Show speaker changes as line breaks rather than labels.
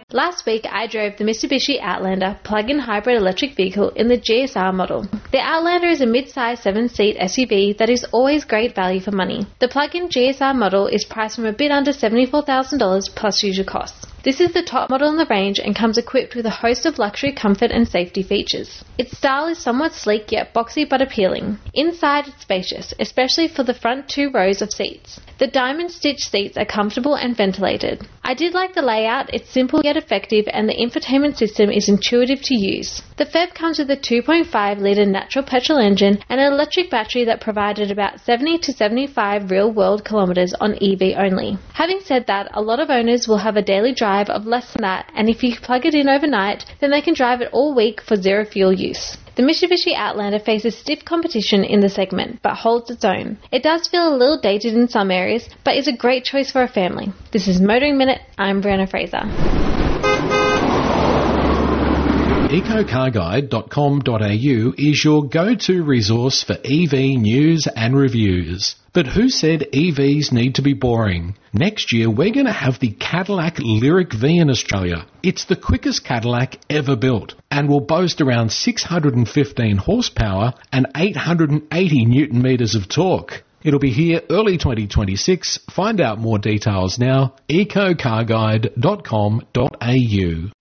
Last week, I drove the Mitsubishi Outlander plug-in hybrid electric vehicle in the GSR model. The Outlander is a mid-size 7-seat SUV that is always great value for money. The plug-in GSR model is priced from a bit under $74,000 plus usual costs. This is the top model in the range and comes equipped with a host of luxury comfort and safety features. Its style is somewhat sleek yet boxy but appealing. Inside it's spacious, especially for the front 2 rows of seats. The diamond stitch seats are comfortable and ventilated. I did like the layout, it's simple yet effective, and the infotainment system is intuitive to use. The PHEV comes with a 2.5-litre natural petrol engine and an electric battery that provided about 70 to 75 real-world kilometres on EV only. Having said that, a lot of owners will have a daily drive of less than that, and if you plug it in overnight, then they can drive it all week for zero fuel use. The Mitsubishi Outlander faces stiff competition in the segment, but holds its own. It does feel a little dated in some areas, but is a great choice for a family. This is Motoring Minute. I'm Brianna Fraser.
EcoCarGuide.com.au is your go-to resource for EV news and reviews. But who said EVs need to be boring? Next year, we're going to have the Cadillac Lyric V in Australia. It's the quickest Cadillac ever built and will boast around 615 horsepower and 880 newton meters of torque. It'll be here early 2026. Find out more details now. EcoCarGuide.com.au